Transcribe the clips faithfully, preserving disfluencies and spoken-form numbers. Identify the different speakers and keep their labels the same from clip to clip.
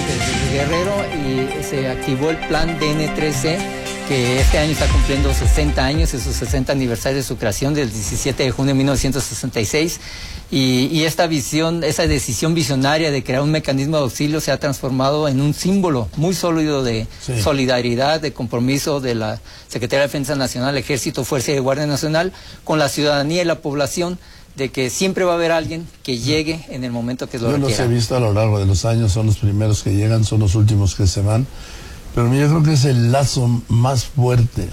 Speaker 1: importantes desde Guerrero y se activó el plan D N tres C, que este año está cumpliendo sesenta años, es su sesenta aniversario de su creación, del diecisiete de junio de mil novecientos sesenta y seis, y, y esta visión, esa decisión visionaria de crear un mecanismo de auxilio se ha transformado en un símbolo muy sólido de sí. solidaridad, de compromiso de la Secretaría de Defensa Nacional, Ejército, Fuerza y Guardia Nacional con la ciudadanía y la población, de que siempre va a haber alguien que llegue en el momento que lo
Speaker 2: Yo
Speaker 1: requiera.
Speaker 2: Yo los he visto a lo largo de los años, son los primeros que llegan, son los últimos que se van, pero yo creo que es el lazo más fuerte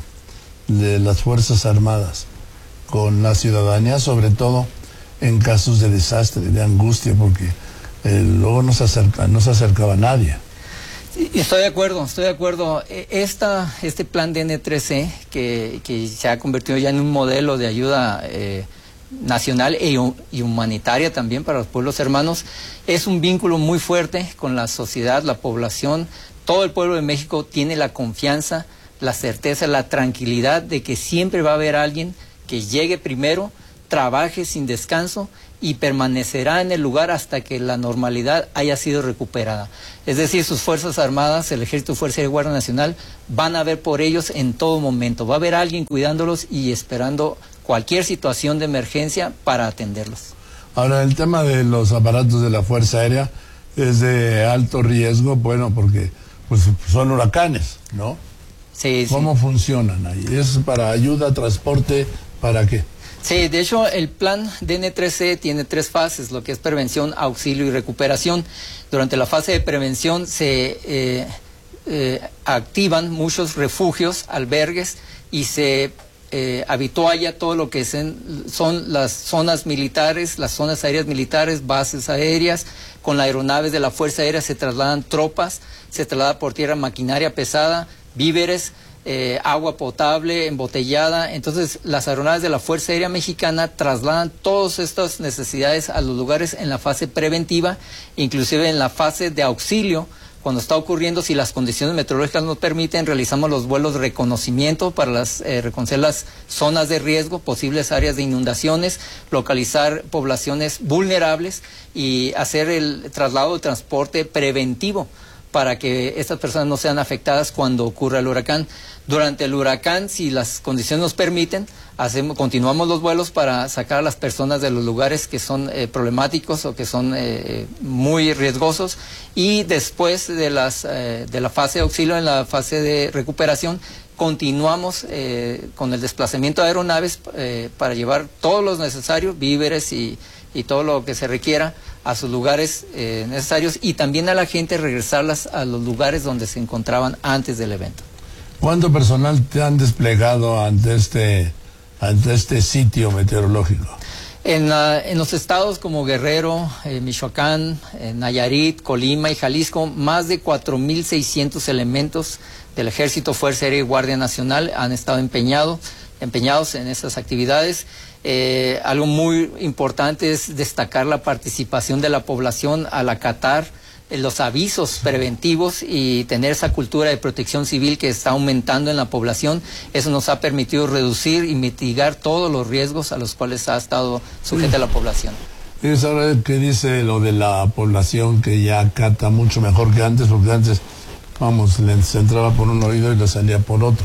Speaker 2: de las Fuerzas Armadas con la ciudadanía, sobre todo en casos de desastre, de angustia, porque eh, luego no se acerca, no se acercaba a nadie.
Speaker 1: Estoy de acuerdo, estoy de acuerdo. Esta, este plan D N tres C, que, que se ha convertido ya en un modelo de ayuda eh, nacional e, y humanitaria también para los pueblos hermanos, es un vínculo muy fuerte con la sociedad, la población. Todo el pueblo de México tiene la confianza, la certeza, la tranquilidad de que siempre va a haber alguien que llegue primero, trabaje sin descanso y permanecerá en el lugar hasta que la normalidad haya sido recuperada. Es decir, sus Fuerzas Armadas, el Ejército, Fuerza y Guardia Nacional, van a ver por ellos en todo momento. Va a haber alguien cuidándolos y esperando cualquier situación de emergencia para atenderlos.
Speaker 2: Ahora, el tema de los aparatos de la Fuerza Aérea es de alto riesgo, bueno, porque pues son huracanes, ¿no?
Speaker 1: Sí,
Speaker 2: ¿Cómo
Speaker 1: sí.
Speaker 2: funcionan ahí? ¿Es para ayuda, transporte, para qué?
Speaker 1: Sí, de hecho el plan D N tres C tiene tres fases, lo que es prevención, auxilio y recuperación. Durante la fase de prevención se eh, eh, activan muchos refugios, albergues, y se eh, habitúa todo lo que son, son las zonas militares, las zonas aéreas militares, bases aéreas. Con las aeronaves de la Fuerza Aérea se trasladan tropas, se traslada por tierra maquinaria pesada, víveres, eh, agua potable, embotellada. Entonces las aeronaves de la Fuerza Aérea Mexicana trasladan todas estas necesidades a los lugares en la fase preventiva, inclusive en la fase de auxilio. Cuando está ocurriendo, si las condiciones meteorológicas nos permiten, realizamos los vuelos de reconocimiento para las, eh, reconocer las zonas de riesgo, posibles áreas de inundaciones, localizar poblaciones vulnerables y hacer el traslado de transporte preventivo para que estas personas no sean afectadas cuando ocurra el huracán. Durante el huracán, si las condiciones nos permiten, hacemos, continuamos los vuelos para sacar a las personas de los lugares que son eh, problemáticos o que son eh, muy riesgosos, y después de, las, eh, de la fase de auxilio, en la fase de recuperación, continuamos eh, con el desplazamiento de aeronaves eh, para llevar todo lo necesario, víveres y, y todo lo que se requiera a sus lugares eh, necesarios, y también a la gente regresarlas a los lugares donde se encontraban antes del evento.
Speaker 2: ¿Cuánto personal te han desplegado ante este, ante este sitio meteorológico?
Speaker 1: En, uh, en los estados como Guerrero, eh, Michoacán, eh, Nayarit, Colima y Jalisco, más de cuatro mil seiscientos elementos del Ejército, Fuerza Aérea y Guardia Nacional han estado empeñados, empeñados en estas actividades. Eh, algo muy importante es destacar la participación de la población al acatar los avisos preventivos y tener esa cultura de protección civil que está aumentando en la población. Eso nos ha permitido reducir y mitigar todos los riesgos a los cuales ha estado sujeta la población.
Speaker 2: ¿Y sabe qué dice lo de la población, que ya acata mucho mejor que antes? Porque antes, vamos, le entraba por un oído y le salía por otro.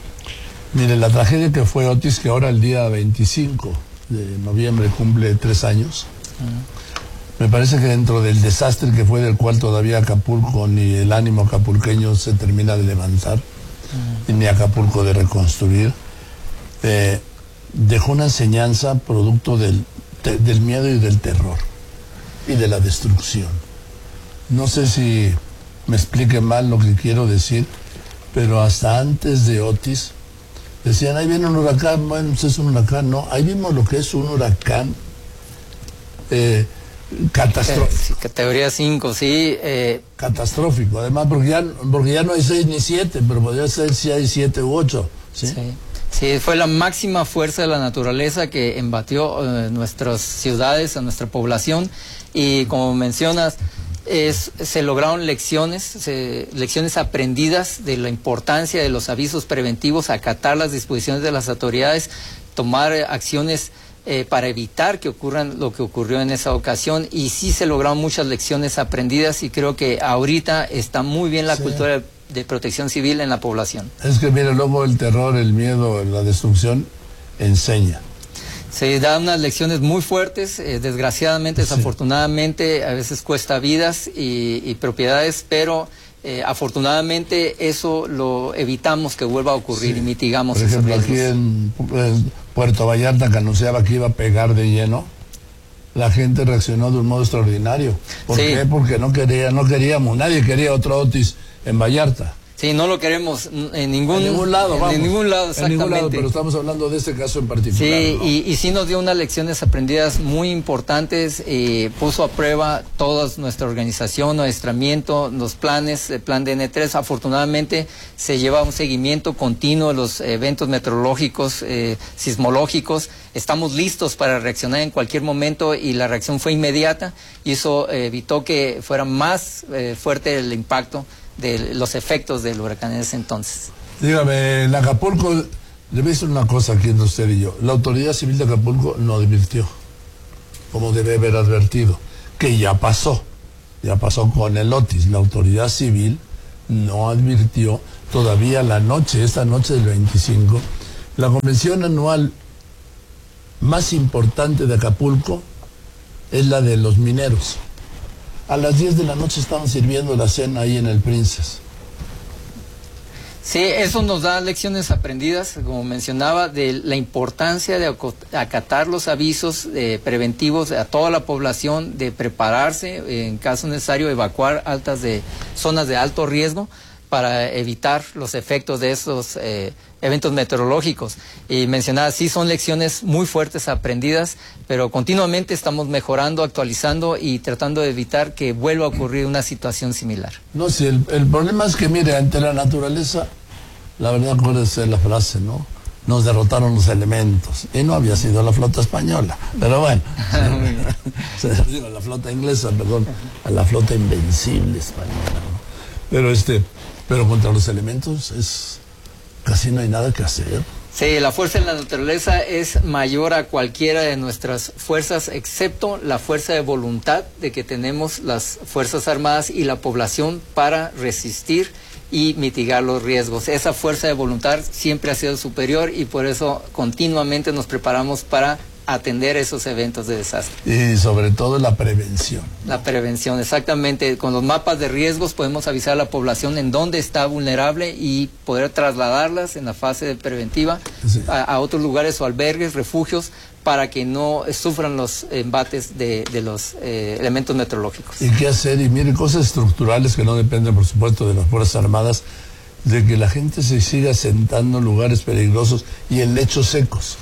Speaker 2: Mire, la tragedia que fue Otis, que ahora el día veinticinco de noviembre cumple tres años, uh-huh. Me parece que dentro del desastre que fue, del cual todavía Acapulco ni el ánimo acapulqueño se termina de levantar, uh-huh. ni Acapulco de reconstruir, eh, dejó una enseñanza producto del, te, del miedo y del terror y de la destrucción. No sé si me explique mal lo que quiero decir, pero hasta antes de Otis decían, ahí viene un huracán. Bueno, pues es un huracán, no, ahí vimos lo que es un huracán eh, catastrófico.
Speaker 1: Categoría cinco, sí. Eh...
Speaker 2: Catastrófico, además, porque ya, porque ya no hay seis ni siete, pero podría ser si hay siete u ocho. ¿Sí?
Speaker 1: Sí. Sí, fue la máxima fuerza de la naturaleza que embatió eh, nuestras ciudades, a nuestra población, y como mencionas, es, se lograron lecciones, se, lecciones aprendidas de la importancia de los avisos preventivos, acatar las disposiciones de las autoridades, tomar acciones eh, para evitar que ocurran lo que ocurrió en esa ocasión, y sí se lograron muchas lecciones aprendidas, y creo que ahorita está muy bien la sí. cultura de, de protección civil en la población.
Speaker 2: Es que mire, luego el terror, el miedo, la destrucción enseña.
Speaker 1: Se dan unas lecciones muy fuertes, eh, desgraciadamente, sí. desafortunadamente, a veces cuesta vidas y, y propiedades, pero eh, afortunadamente eso lo evitamos que vuelva a ocurrir, sí. y mitigamos
Speaker 2: Por ejemplo,
Speaker 1: esos riesgos.
Speaker 2: Aquí en, en Puerto Vallarta, que anunciaba que iba a pegar de lleno, la gente reaccionó de un modo extraordinario. ¿Por sí. qué? Porque no quería, no queríamos, nadie quería otro Otis en Vallarta.
Speaker 1: Sí, no lo queremos en ningún,
Speaker 2: en ningún lado,
Speaker 1: en,
Speaker 2: vamos.
Speaker 1: En ningún lado, exactamente.
Speaker 2: En ningún lado, pero estamos hablando de este caso en particular.
Speaker 1: Sí,
Speaker 2: ¿no?
Speaker 1: y, y sí nos dio unas lecciones aprendidas muy importantes, eh, puso a prueba toda nuestra organización, nuestro adiestramiento, los planes, el plan de N tres. Afortunadamente se lleva un seguimiento continuo de los eventos meteorológicos, eh, sismológicos. Estamos listos para reaccionar en cualquier momento, y la reacción fue inmediata, y eso eh, evitó que fuera más eh, fuerte el impacto de los efectos del huracán en ese entonces.
Speaker 2: Dígame, en Acapulco, le voy a decir una cosa aquí entre usted y yo. La autoridad civil de Acapulco no advirtió, como debe haber advertido, que ya pasó, ya pasó con el Otis. La autoridad civil no advirtió todavía la noche, esta noche del veinticinco, la convención anual más importante de Acapulco es la de los mineros. A las diez de la noche estaban sirviendo la cena ahí en el Princess.
Speaker 1: Sí, eso nos da lecciones aprendidas, como mencionaba, de la importancia de acatar los avisos eh, preventivos a toda la población, de prepararse, eh, en caso necesario, evacuar altas de zonas de alto riesgo para evitar los efectos de esos eh, eventos meteorológicos. Y mencionaba, sí son lecciones muy fuertes aprendidas, pero continuamente estamos mejorando, actualizando y tratando de evitar que vuelva a ocurrir una situación similar.
Speaker 2: No, sí, el, el problema es que, mire, ante la naturaleza, la verdad, acuérdese la frase, ¿no? Nos derrotaron los elementos. Y no había sido la flota española, pero bueno. se, se, la flota inglesa, perdón, a la flota invencible española, ¿no? Pero este... Pero contra los elementos es casi no hay nada que hacer.
Speaker 1: Sí, la fuerza en la naturaleza es mayor a cualquiera de nuestras fuerzas, excepto la fuerza de voluntad de que tenemos las Fuerzas Armadas y la población para resistir y mitigar los riesgos. Esa fuerza de voluntad siempre ha sido superior, y por eso continuamente nos preparamos para atender esos eventos de desastre.
Speaker 2: Y sobre todo la prevención.
Speaker 1: La prevención, exactamente. Con los mapas de riesgos podemos avisar a la población en dónde está vulnerable y poder trasladarlas en la fase preventiva sí. a, a otros lugares o albergues, refugios, para que no sufran los embates de, de los eh, elementos meteorológicos.
Speaker 2: ¿Y qué hacer? Y mire, cosas estructurales que no dependen, por supuesto, de las Fuerzas Armadas, de que la gente se siga sentando en lugares peligrosos y en lechos secos.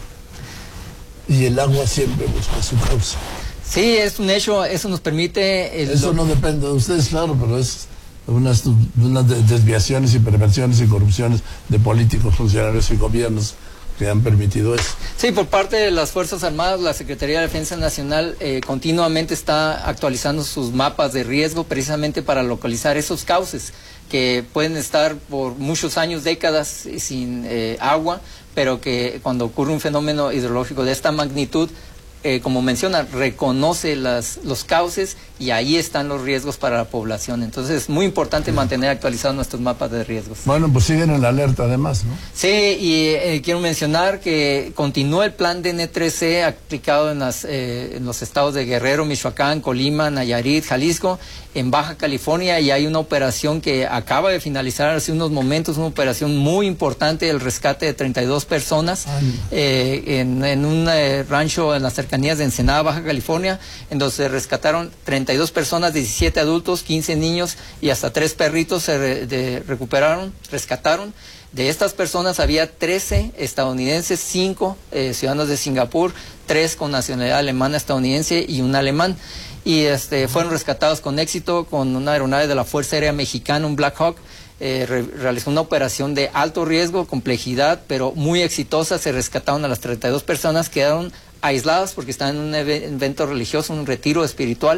Speaker 2: Y el agua siempre busca su causa.
Speaker 1: Sí, es un hecho, eso nos permite... El...
Speaker 2: Eso no depende de ustedes, claro, pero es unas, unas desviaciones y prevenciones y corrupciones de políticos, funcionarios y gobiernos que han permitido eso.
Speaker 1: Sí, por parte de las Fuerzas Armadas, la Secretaría de Defensa Nacional eh, continuamente está actualizando sus mapas de riesgo, precisamente para localizar esos cauces que pueden estar por muchos años, décadas sin eh, agua, pero que cuando ocurre un fenómeno hidrológico de esta magnitud, eh, como menciona, reconoce las, los cauces, y ahí están los riesgos para la población. Entonces es muy importante mantener actualizados nuestros mapas de riesgos.
Speaker 2: Bueno, pues siguen en la alerta además, ¿no?
Speaker 1: Sí, y eh, quiero mencionar que continúa el plan de N tres C aplicado en, las, eh, en los estados de Guerrero, Michoacán, Colima, Nayarit, Jalisco, en Baja California, y hay una operación que acaba de finalizar hace unos momentos, una operación muy importante, el rescate de treinta y dos personas eh, en, en un eh, rancho en las cercanías de Ensenada, Baja California, en donde se rescataron treinta y dos personas, diecisiete adultos, quince niños y hasta tres perritos se re, de, recuperaron, rescataron. De estas personas había trece estadounidenses, cinco eh, ciudadanos de Singapur, tres con nacionalidad alemana estadounidense y un alemán. Y este, fueron rescatados con éxito con una aeronave de la Fuerza Aérea Mexicana, un Black Hawk. Eh, re, realizó una operación de alto riesgo, complejidad, pero muy exitosa. Se rescataron a las treinta y dos personas, quedaron aisladas porque estaban en un evento religioso, un retiro espiritual,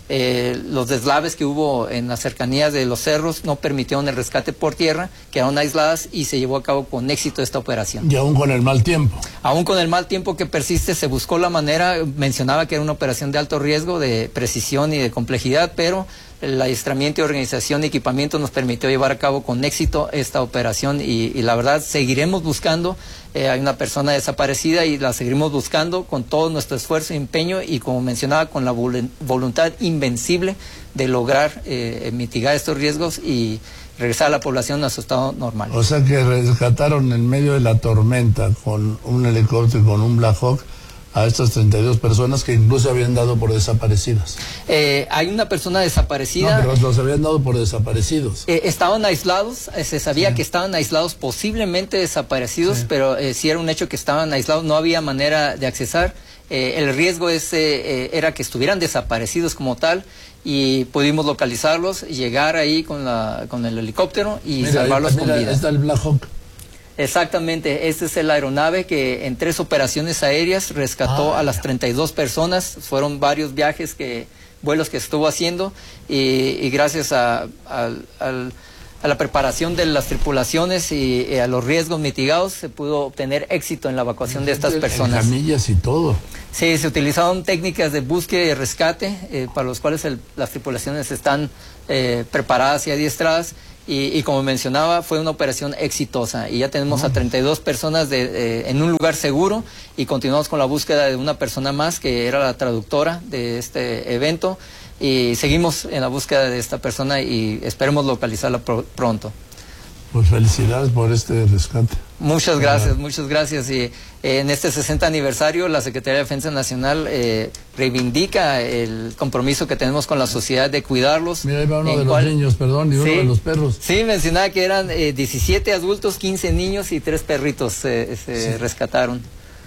Speaker 1: Eh, los deslaves que hubo en las cercanías de los cerros no permitieron el rescate por tierra, quedaron aisladas y se llevó a cabo con éxito esta operación.
Speaker 2: Y aún con el mal tiempo.
Speaker 1: Aún con el mal tiempo que persiste, se buscó la manera, mencionaba que era una operación de alto riesgo, de precisión y de complejidad, pero el adiestramiento y organización y equipamiento nos permitió llevar a cabo con éxito esta operación y, y la verdad seguiremos buscando. Eh, hay una persona desaparecida y la seguiremos buscando con todo nuestro esfuerzo y empeño y, como mencionaba, con la voluntad invencible de lograr eh, mitigar estos riesgos y regresar a la población a su estado normal.
Speaker 2: O sea que rescataron en medio de la tormenta con un helicóptero y con un Black Hawk a estas treinta y dos personas que incluso habían dado por desaparecidas.
Speaker 1: Eh, hay una persona desaparecida.
Speaker 2: No, pero los habían dado por desaparecidos.
Speaker 1: Eh, estaban aislados, eh, se sabía sí. que estaban aislados, posiblemente desaparecidos, sí. pero eh, sí era un hecho que estaban aislados, no había manera de accesar. Eh, el riesgo ese, eh, era que estuvieran desaparecidos como tal y pudimos localizarlos, llegar ahí con, la, con el helicóptero y mira, salvarlos
Speaker 2: mira,
Speaker 1: con vida.
Speaker 2: Está el Black Hawk.
Speaker 1: Exactamente, esta es la aeronave que en tres operaciones aéreas rescató ah, a las treinta y dos personas, fueron varios viajes, que vuelos que estuvo haciendo y, y gracias a, a, a, a la preparación de las tripulaciones y, y a los riesgos mitigados se pudo obtener éxito en la evacuación de estas personas.
Speaker 2: En camillas y todo.
Speaker 1: Sí, se utilizaron técnicas de búsqueda y rescate eh, para los cuales el, las tripulaciones están eh, preparadas y adiestradas. Y, y como mencionaba, fue una operación exitosa y ya tenemos a treinta y dos personas de, eh, en un lugar seguro y continuamos con la búsqueda de una persona más que era la traductora de este evento y seguimos en la búsqueda de esta persona y esperemos localizarla pr pronto.
Speaker 2: Pues felicidades por este rescate.
Speaker 1: Muchas gracias, ah. muchas gracias. Y eh, en este sesenta aniversario, la Secretaría de Defensa Nacional eh, reivindica el compromiso que tenemos con la sociedad de cuidarlos.
Speaker 2: Mira, ahí va uno de los cual... niños, perdón, y sí, uno de los perros.
Speaker 1: Sí, mencionaba que eran eh, diecisiete adultos, quince niños y tres perritos eh, se sí. rescataron.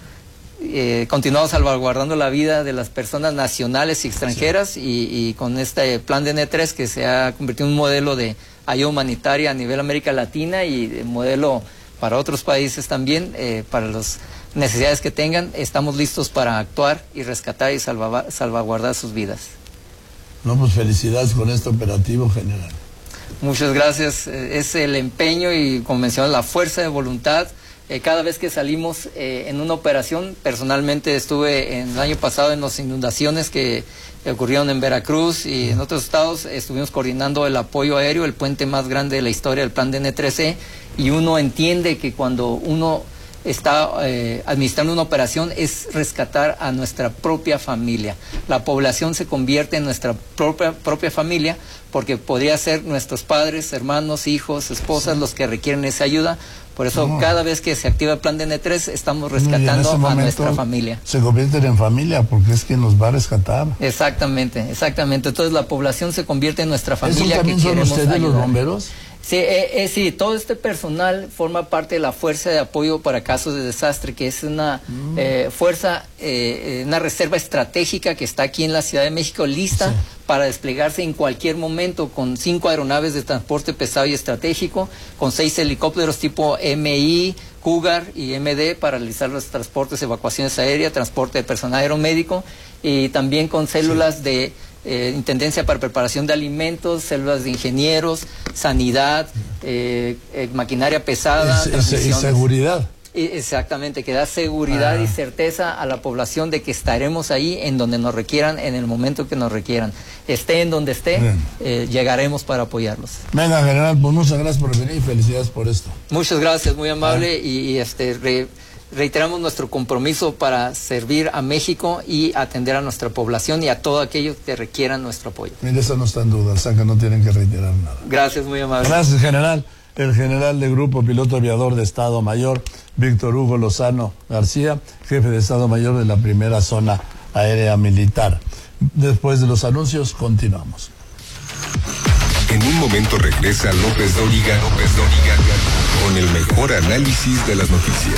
Speaker 1: Eh, continuamos salvaguardando la vida de las personas nacionales y extranjeras sí. y, y con este plan de N tres que se ha convertido en un modelo de ayuda humanitaria a nivel América Latina y de modelo para otros países también, eh, para las necesidades que tengan, estamos listos para actuar y rescatar y salva, salvaguardar sus vidas.
Speaker 2: No, pues felicidades con este operativo, general.
Speaker 1: Muchas gracias, eh, es el empeño y, como mencioné, la fuerza de voluntad. Eh, cada vez que salimos eh, en una operación, personalmente estuve en el año pasado en las inundaciones que ocurrieron en Veracruz y en otros estados, estuvimos coordinando el apoyo aéreo, el puente más grande de la historia del plan de N tres E, y uno entiende que cuando uno está eh, administrando una operación es rescatar a nuestra propia familia. La población se convierte en nuestra propia, propia familia porque podría ser nuestros padres, hermanos, hijos, esposas los que requieren esa ayuda. Por eso no. cada vez que se activa el plan de N tres estamos rescatando no, a nuestra familia.
Speaker 2: Se convierten en familia porque es quien nos va a rescatar.
Speaker 1: Exactamente, exactamente. Entonces la población se convierte en nuestra familia.
Speaker 2: ¿Eso también
Speaker 1: que
Speaker 2: son
Speaker 1: queremos
Speaker 2: ustedes
Speaker 1: ayudar.
Speaker 2: los bomberos?
Speaker 1: Sí, eh, eh, sí, todo este personal forma parte de la fuerza de apoyo para casos de desastre, que es una mm. eh, fuerza, eh, una reserva estratégica que está aquí en la Ciudad de México lista sí. para desplegarse en cualquier momento, con cinco aeronaves de transporte pesado y estratégico, con seis helicópteros tipo M I, Cougar y M D para realizar los transportes, evacuaciones aéreas, transporte de personal aeromédico, y también con células sí. de Eh, Intendencia para Preparación de Alimentos, células de ingenieros, sanidad, eh, eh, maquinaria pesada.
Speaker 2: Es, es, y seguridad.
Speaker 1: Y, exactamente, que da seguridad ah. y certeza a la población de que estaremos ahí en donde nos requieran, en el momento que nos requieran. Esté en donde esté, eh, llegaremos para apoyarlos.
Speaker 2: Venga, general, pues muchas gracias por venir y felicidades por esto.
Speaker 1: Muchas gracias, muy amable, ah. y, y este... Re, reiteramos nuestro compromiso para servir a México y atender a nuestra población y a todos aquellos que requieran nuestro apoyo.
Speaker 2: Mire, eso no está en duda, o sea que no tienen que reiterar nada.
Speaker 1: Gracias, muy amable.
Speaker 2: Gracias, general. El general de Grupo Piloto Aviador de Estado Mayor, Víctor Hugo Lozano García, jefe de Estado Mayor de la primera zona aérea militar. Después de los anuncios, continuamos.
Speaker 3: En un momento regresa López Dóriga, López Dóriga, con el mejor análisis de las noticias.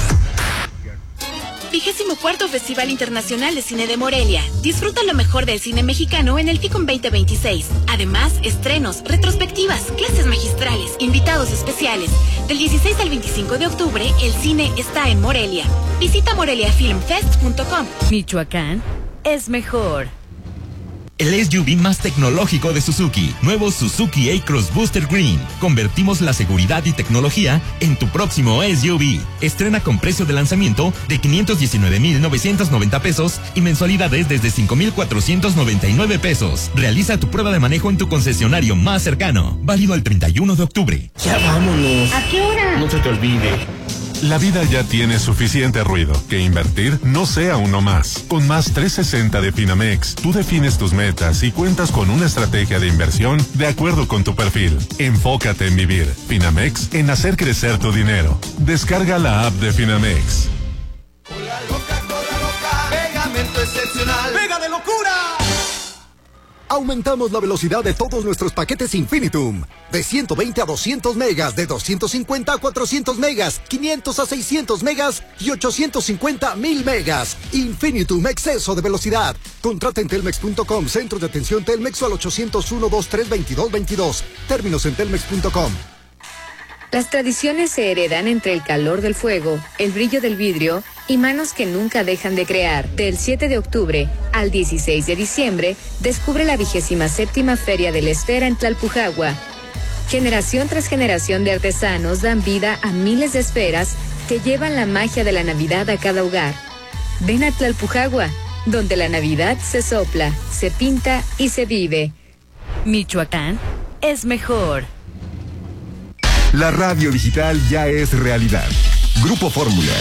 Speaker 4: Vigésimo cuarto Festival Internacional de Cine de Morelia. Disfruta lo mejor del cine mexicano en el FICOM veinte veintiséis. Además, estrenos, retrospectivas, clases magistrales, invitados especiales. Del dieciséis al veinticinco de octubre, el cine está en Morelia. Visita morelia film fest punto com.
Speaker 5: Michoacán es mejor. el S U V más tecnológico de Suzuki. Nuevo Suzuki A-Cross Booster Green. Convertimos la seguridad y tecnología en tu próximo S U V. Estrena con precio de lanzamiento de quinientos diecinueve mil novecientos noventa pesos y mensualidades desde cinco mil cuatrocientos noventa y nueve pesos. Realiza tu prueba de manejo en tu concesionario más cercano. Válido el treinta y uno de octubre.
Speaker 6: Ya vámonos.
Speaker 7: ¿A qué hora?
Speaker 6: No se te olvide.
Speaker 8: La vida ya tiene suficiente ruido, que invertir no sea uno más. Con Más trescientos sesenta de Finamex, tú defines tus metas y cuentas con una estrategia de inversión de acuerdo con tu perfil. Enfócate en vivir. Finamex, en hacer crecer tu dinero. Descarga la app de Finamex.
Speaker 9: Cola loca, cola loca, pegamento excepcional. ¡Pega de locura!
Speaker 10: Aumentamos la velocidad de todos nuestros paquetes Infinitum. De ciento veinte a doscientos megas, de doscientos cincuenta a cuatrocientos megas, quinientos a seiscientos megas y ochocientos cincuenta a mil megas. Infinitum, exceso de velocidad. Contrata en telmex punto com, centro de atención Telmex o al ochocientos uno, veintitrés, veintidós, veintidós. Términos en telmex punto com.
Speaker 11: Las tradiciones se heredan entre el calor del fuego, el brillo del vidrio y manos que nunca dejan de crear. Del siete de octubre al dieciséis de diciembre, descubre la vigésima séptima Feria de la Esfera en Tlalpujagua. Generación tras generación de artesanos dan vida a miles de esferas que llevan la magia de la Navidad a cada hogar. Ven a Tlalpujagua, donde la Navidad se sopla, se pinta y se vive.
Speaker 12: Michoacán es mejor.
Speaker 3: La radio digital ya es realidad. Grupo Fórmula.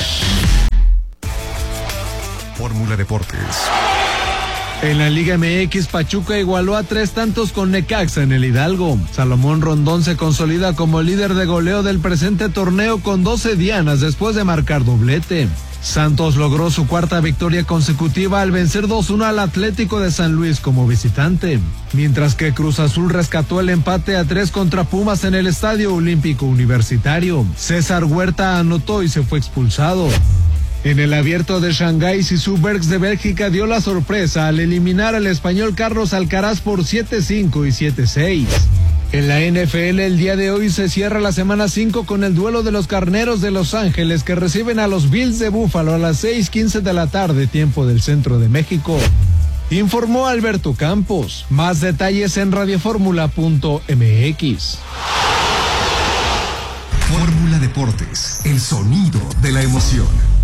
Speaker 3: Fórmula Deportes.
Speaker 13: En la Liga M X, Pachuca igualó a tres tantos con Necaxa en el Hidalgo. Salomón Rondón se consolida como líder de goleo del presente torneo con doce dianas después de marcar doblete. Santos logró su cuarta victoria consecutiva al vencer dos uno al Atlético de San Luis como visitante, mientras que Cruz Azul rescató el empate a tres contra Pumas en el Estadio Olímpico Universitario. César Huerta anotó y se fue expulsado. En el Abierto de Shanghái, Zizou Bergs de Bélgica dio la sorpresa al eliminar al español Carlos Alcaraz por siete cinco y siete seis. En la N F L el día de hoy se cierra la semana cinco con el duelo de los Carneros de Los Ángeles que reciben a los Bills de Búfalo a las seis quince de la tarde, tiempo del centro de México. Informó Alberto Campos. Más detalles en radioformula punto m x.
Speaker 3: Fórmula Deportes, el sonido de la emoción.